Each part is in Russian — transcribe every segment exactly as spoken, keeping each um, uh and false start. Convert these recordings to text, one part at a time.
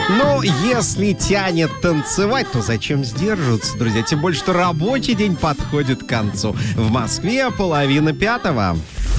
Ну, если тянет танцевать, то зачем сдерживаться, друзья? Тем более, что рабочий день подходит к концу. В Москве половина пятого.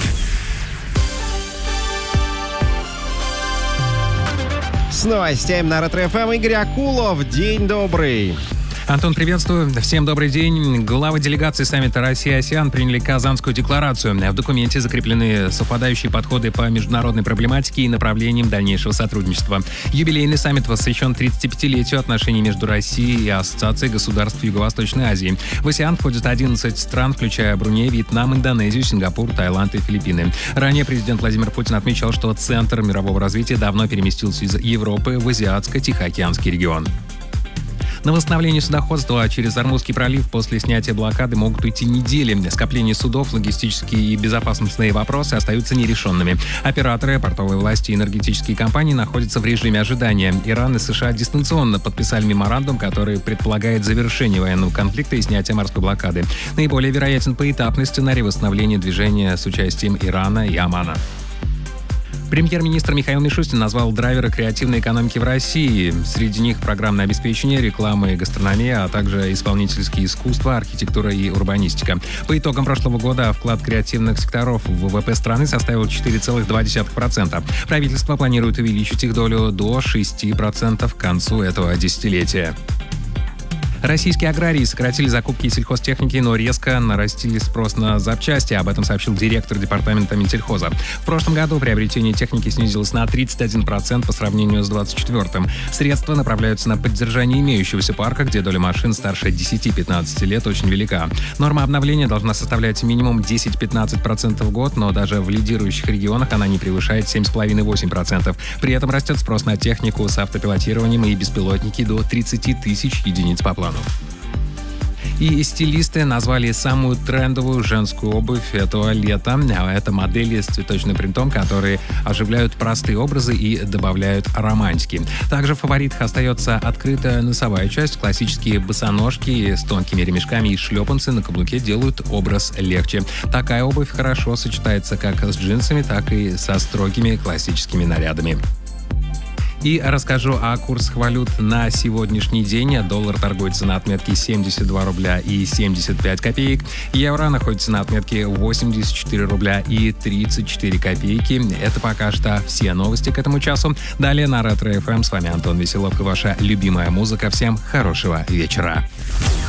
С новостями на Ретро-ФМ Игорь Акулов. День добрый. Антон, приветствую. Всем добрый день. Главы делегации саммита Россия-АСЕАН приняли Казанскую декларацию. В документе закреплены совпадающие подходы по международной проблематике и направлениям дальнейшего сотрудничества. Юбилейный саммит посвящен тридцатипятилетию отношений между Россией и Ассоциацией государств Юго-Восточной Азии. В АСЕАН входят одиннадцать стран, включая Бруней, Вьетнам, Индонезию, Сингапур, Таиланд и Филиппины. Ранее президент Владимир Путин отмечал, что центр мирового развития давно переместился из Европы в Азиатско-Тихоокеанский регион. На восстановление судоходства через Ормузский пролив после снятия блокады могут уйти недели. Скопление судов, логистические и безопасностные вопросы остаются нерешенными. Операторы, портовые власти и энергетические компании находятся в режиме ожидания. Иран и США дистанционно подписали меморандум, который предполагает завершение военного конфликта и снятие морской блокады. Наиболее вероятен поэтапный сценарий восстановления движения с участием Ирана и Омана. Премьер-министр Михаил Мишустин назвал драйверы креативной экономики в России. Среди них программное обеспечение, реклама и гастрономия, а также исполнительские искусства, архитектура и урбанистика. По итогам прошлого года вклад креативных секторов в ВВП страны составил четыре целых два десятых процента. Правительство планирует увеличить их долю до шести процентов к концу этого десятилетия. Российские аграрии сократили закупки сельхозтехники, но резко нарастили спрос на запчасти. Об этом сообщил директор департамента Минсельхоза. В прошлом году приобретение техники снизилось на тридцать один процент по сравнению с двадцать четвёртым. Средства направляются на поддержание имеющегося парка, где доля машин старше десяти-пятнадцати лет очень велика. Норма обновления должна составлять минимум десять-пятнадцать процентов в год, но даже в лидирующих регионах она не превышает семь целых пять десятых - восемь процентов. При этом растет спрос на технику с автопилотированием и беспилотники до тридцати тысяч единиц по плану. И стилисты назвали самую трендовую женскую обувь этого лета. Это модели с цветочным принтом, которые оживляют простые образы и добавляют романтики. Также в фаворитах остается открытая носовая часть. Классические босоножки с тонкими ремешками и шлепанцы на каблуке делают образ легче. Такая обувь хорошо сочетается как с джинсами, так и со строгими классическими нарядами. И расскажу о курсах валют на сегодняшний день. Доллар торгуется на отметке семьдесят два рубля и семьдесят пять копеек. Евро находится на отметке восемьдесят четыре рубля и тридцать четыре копейки. Это пока что все новости к этому часу. Далее на Ретро-ФМ. С вами Антон Веселов и ваша любимая музыка. Всем хорошего вечера.